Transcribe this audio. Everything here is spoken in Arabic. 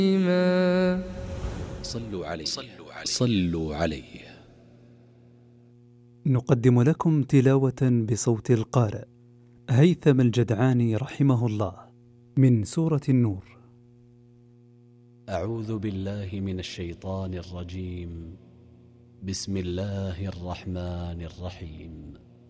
صلوا عليه. نقدم لكم تلاوة بصوت القارئ هيثم الجدعاني رحمه الله من سورة النور. أعوذ بالله من الشيطان الرجيم. بسم الله الرحمن الرحيم.